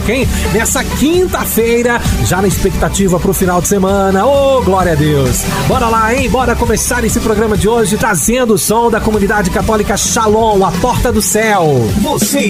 Hein? Nessa quinta-feira, já na expectativa pro final de semana. Ô, glória a Deus! Bora lá, hein? Bora começar esse programa de hoje trazendo o som da comunidade católica Shalom, a porta do céu. Você